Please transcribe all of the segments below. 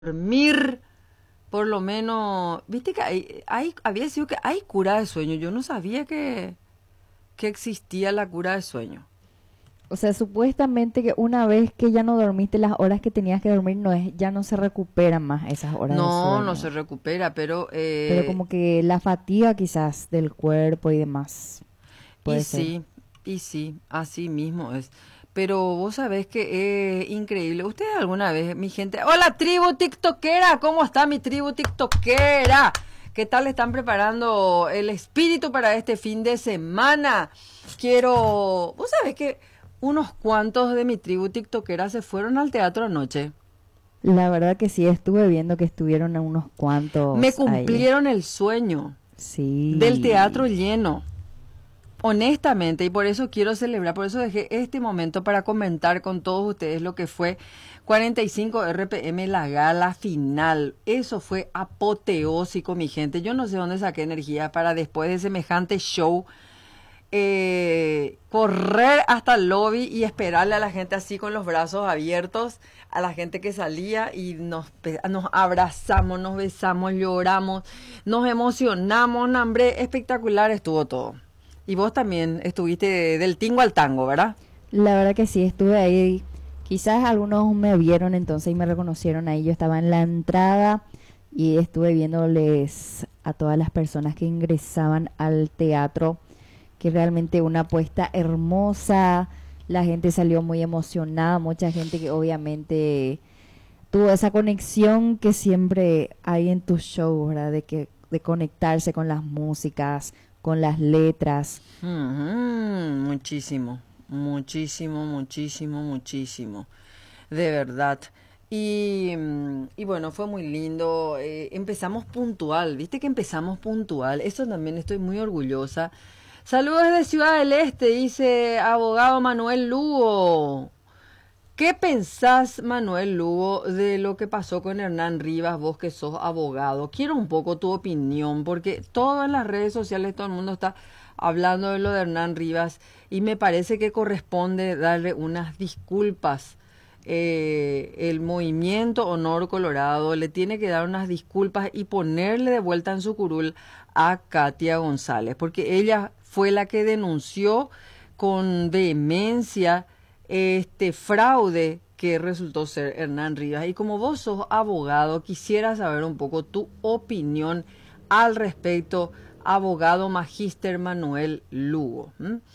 Dormir, por lo menos, viste que había sido que hay cura de sueño. Yo no sabía que existía la cura de sueño. O sea, supuestamente que una vez que ya no dormiste las horas que tenías que dormir, no es, ya no se recuperan más esas horas de No, no se sueño. recupera, pero Pero como que la fatiga quizás del cuerpo y demás, y puede ser. sí, y sí, así mismo es. Pero vos sabés que es increíble. ¿Ustedes alguna vez, mi gente? Hola, tribu tiktokera, ¿cómo está mi tribu tiktokera? ¿Qué tal están preparando el espíritu para este fin de semana? Vos sabés que unos cuantos de mi tribu tiktokera se fueron al teatro anoche. La verdad que sí, estuve viendo que estuvieron a unos Me cuantos ahí. cumplieron el sueño del teatro Sí. lleno. Honestamente, y por eso quiero celebrar, por eso dejé este momento para comentar con todos ustedes lo que fue 45 RPM, la gala final. Eso fue apoteósico, mi gente. Yo no sé dónde saqué energía para después de semejante show, correr hasta el lobby y esperarle a la gente así con los brazos abiertos, a la gente que salía y nos abrazamos, nos besamos, lloramos, nos emocionamos, hombre, espectacular estuvo todo. Y vos también estuviste del tingo al tango, ¿verdad? La verdad que sí, estuve ahí. Quizás algunos me vieron entonces y me reconocieron ahí. Yo estaba en la entrada y estuve viéndoles a todas las personas que ingresaban al teatro, que realmente una apuesta hermosa. La gente salió muy emocionada, mucha gente que obviamente tuvo esa conexión que siempre hay en tus shows, ¿verdad? De conectarse con las músicas, con las letras. Ujú, muchísimo, muchísimo, muchísimo, muchísimo. De verdad. Y bueno, fue muy lindo. Empezamos puntual, viste que empezamos puntual. Eso también estoy muy orgullosa. Saludos desde Ciudad del Este, dice abogado Manuel Lugo. ¿Qué pensás, Manuel Lugo, de lo que pasó con Hernán Rivas, vos que sos abogado? Quiero un poco tu opinión, porque todo en las redes sociales, todo el mundo está hablando de lo de Hernán Rivas y me parece que corresponde darle unas disculpas. El movimiento Honor Colorado le tiene que dar unas disculpas y ponerle de vuelta en su curul a Katia González, porque ella fue la que denunció con vehemencia este fraude que resultó ser Hernán Rivas. Y como vos sos abogado, quisiera saber un poco tu opinión al respecto, abogado magíster Manuel Lugo.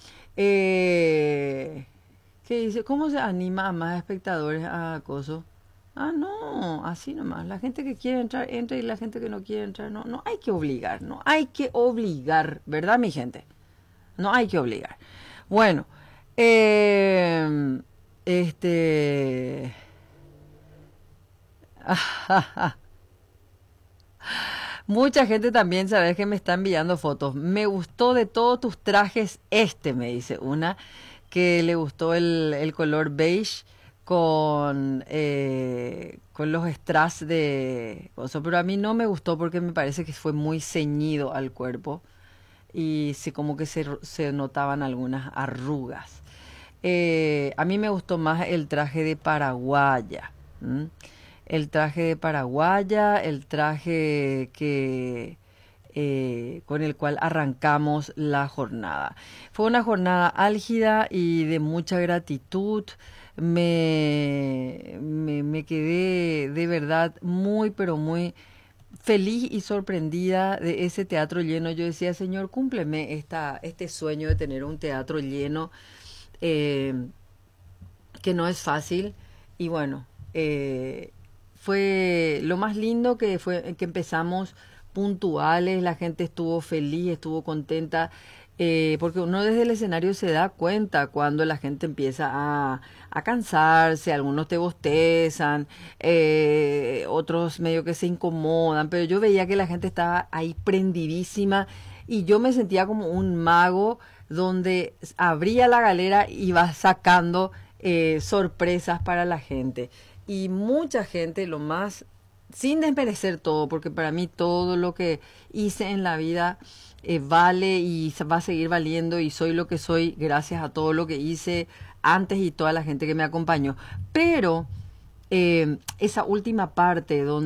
¿Qué dice? ¿Cómo se anima a más espectadores a acoso? Ah, no, así nomás. La gente que quiere entrar, entra y la gente que no quiere entrar, no. No hay que obligar, no hay que obligar, ¿verdad, mi gente? No hay que obligar. Bueno, eh, este... Mucha gente también, sabes que me está enviando fotos. Me gustó de todos tus trajes me dice una, que le gustó el color beige con los strass de oso, pero a mí no me gustó porque me parece que fue muy ceñido al cuerpo y sí, como que se notaban algunas arrugas. A mí me gustó más el traje de paraguaya. ¿M? El traje de paraguaya, el traje que con el cual arrancamos la jornada. Fue una jornada álgida y de mucha gratitud. Me quedé de verdad muy, pero muy feliz y sorprendida de ese teatro lleno. Yo decía, Señor, cúmpleme este sueño de tener un teatro lleno, eh, que no es fácil. Y bueno, fue lo más lindo que fue que empezamos puntuales, la gente estuvo feliz, estuvo contenta, porque uno desde el escenario se da cuenta cuando la gente empieza a cansarse, algunos te bostezan, otros medio que se incomodan, pero yo veía que la gente estaba ahí prendidísima y yo me sentía como un mago donde abría la galera y iba sacando sorpresas para la gente. Y mucha gente, lo más, sin desmerecer todo, porque para mí todo lo que hice en la vida vale y va a seguir valiendo y soy lo que soy gracias a todo lo que hice antes y toda la gente que me acompañó. Pero esa última parte